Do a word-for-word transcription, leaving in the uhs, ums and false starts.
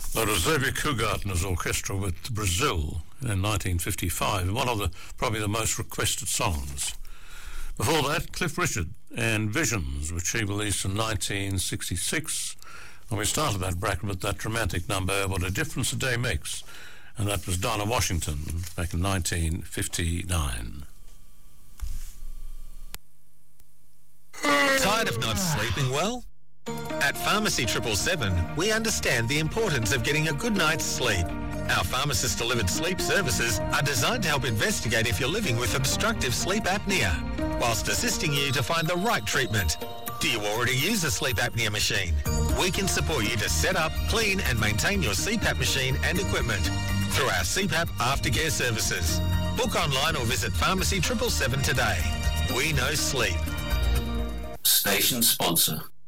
That was Xavier Kugartner's orchestra with Brazil in nineteen fifty-five, one of the probably the most requested songs. Before that, Cliff Richard and Visions, which he released in nineteen sixty-six. And we started that bracket with that dramatic number, What a Difference a Day Makes. And that was Dinah Washington back in nineteen fifty-nine. Tired of not sleeping well? At Pharmacy triple seven, we understand the importance of getting a good night's sleep. Our pharmacist-delivered sleep services are designed to help investigate if you're living with obstructive sleep apnea, whilst assisting you to find the right treatment. Do you already use a sleep apnea machine? We can support you to set up, clean and maintain your C PAP machine and equipment through our C PAP aftercare services. Book online or visit Pharmacy triple seven today. We know sleep. Station sponsor.